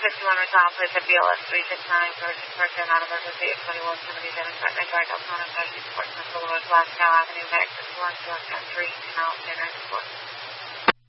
51 Return, please at BLS 369, Georgia, non-emergency at 2177 Putnam Drive, Deltona, Southeast Portsmouth Boulevard, Glasgow Avenue, Maxis 1, 2 and 3, Canal, Center, Sports.